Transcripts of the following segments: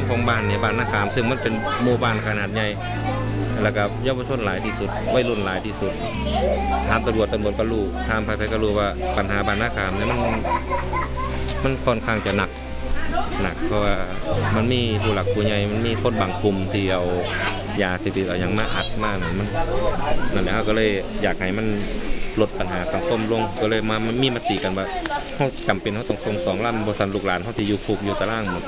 ของบ้านเนี่ยบ้านนาคามซึ่งมันเป็นหมู่บ้านขนาดใหญ่แล้วก็เยาวชนหลายที่สุดวัยรุ่นหลายที่สุดถามตำรวจก็รู้ถามใครๆก็รู้ว่าปัญหาบ้านนาคามเนี่ยมันค่อนข้างจะหนักเพราะว่ามันมีผู้หลักผู้ใหญ่มันมีคนบางกลุ่มที่เอายาเสพติดเอาอย่างมาอัดมากนั่นแหละก็เลยอยากให้มันลดปัญหาสังคมลงก็เลยมามีมติกันว่าเขาจำเป็นเขาต้องส่ง2 ลำบริษัทลูกหลานเขาที่อยู่คุกอยู่ตารางหมด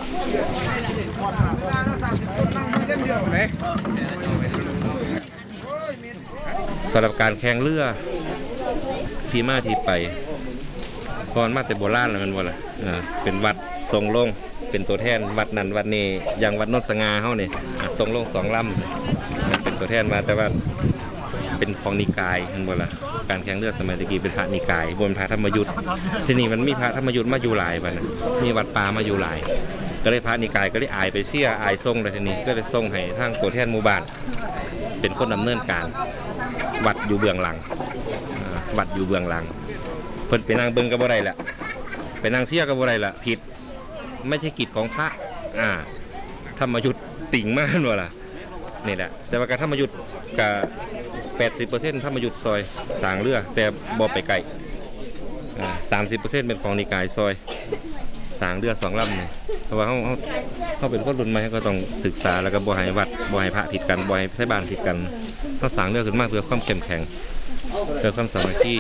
สำหรับการแข่งเรือที่มาที่ไปก่อนมาแต่โบราณแล้วมันว่าล่ะเป็นวัดทรงลงเป็นตัวแทนวัดนั้นวัดนี้อย่างวัดโนนสง่าเฮานี่ทรงลง2 ลำมันเป็นตัวแทนมาแต่ว่าเป็นของนิกายมันว่าล่ะการแข่งเรือสมัยตะกี้เป็นพระนิกายบนพระธรรมยุทธ์ที่นี่มันมีพระธรรมยุทธ์มาอยู่หลายบัดนะมีวัดป่ามาอยู่หลายก็เลยพระนิกายก็เลยอายไปเสียอายทรงเลยทีนี้ก็เลยทรงให้ทางตัวแทนหมู่บ้านเป็นคนดำเนินการวัดอยู่เบื้องหลังวัดอยู่เบื้องหลังเพิ่นไปนั่งเบิ่งกับบ่ได้แหละไปนั่งเสียกับบ่ได้ละผิดไม่ใช่กิจของพระธรรมยุทธ์ติ่งมากว่าล่ะนี่แหละแต่ว่าการธรรมยุทธ์กับ80%ธรรมยุทธ์ซอยสร้างเรือแต่บ่ไปไกล30%เป็นของนิกายซอยสร้างเรือ2 ลำเนี่ยเพราะว่าเขาเป็นคนรุ่นใหม่ก็ต้องศึกษาแล้วก็บ่ให้วัดบ่ให้พระผิดกันบ่ให้ไทบ้านผิดกันเขาสร้างเรือขึ้นมาเพื่อความเข้มแข็งเพื่อความสามัคคี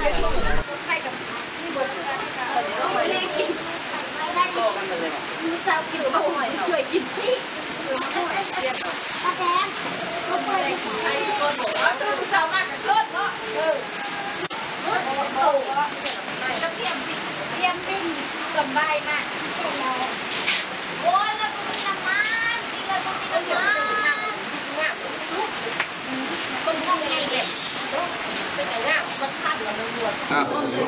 สาวผิวเขาหอยช่วยกินสิป้าแดงเขาไปใช้ตัวบอกว่าตัวสาวมากกับรถเนาะรถโตจะเตรียมปิ้งสบายมากโอ้ยแล้วก็มีน้ำมันมีแล้วก็มีน้ำมันต้นห้องใหญ่เด็ดเป็นอย่างงี้มันพันกับตำรวจ